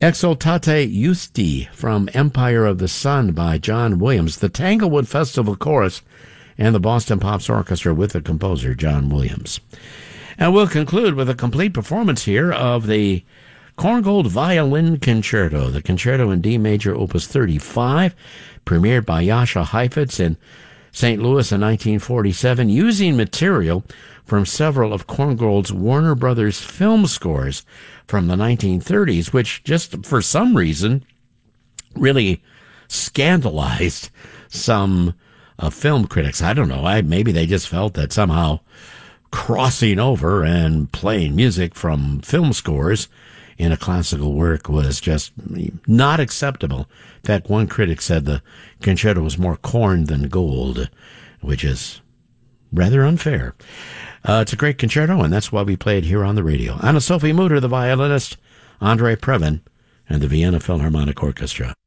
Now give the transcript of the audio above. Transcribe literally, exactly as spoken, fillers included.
Exultate Justi from Empire of the Sun by John Williams, the Tanglewood Festival Chorus, and the Boston Pops Orchestra with the composer John Williams. And we'll conclude with a complete performance here of the Korngold Violin Concerto, the concerto in D major, opus thirty-five, premiered by Jascha Heifetz in Saint Louis in nineteen forty-seven, using material from several of Korngold's Warner Brothers film scores from the nineteen thirties, which just for some reason really scandalized some uh, film critics. I don't know. I, maybe they just felt that somehow crossing over and playing music from film scores in a classical work was just not acceptable. In fact, one critic said the concerto was more corn than gold, which is rather unfair. Uh, it's a great concerto, and that's why we play it here on the radio. Anna Sophie Mutter, the violinist, Andre Previn, and the Vienna Philharmonic Orchestra.